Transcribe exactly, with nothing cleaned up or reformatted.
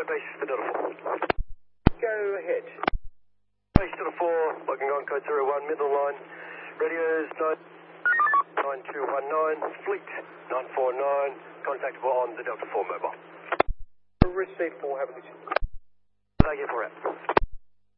base for Delta four. Go ahead. Base Delta four, logging on code zero one, middle line. Radios nine two one nine, fleet nine four nine, contactable on the Delta four mobile. Receive four, have a good Thank you for it.